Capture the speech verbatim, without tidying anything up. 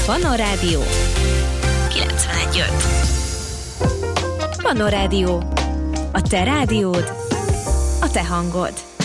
Manna Rádió kilencvenegy öt. Manna Rádió. A te rádiód, a te hangod.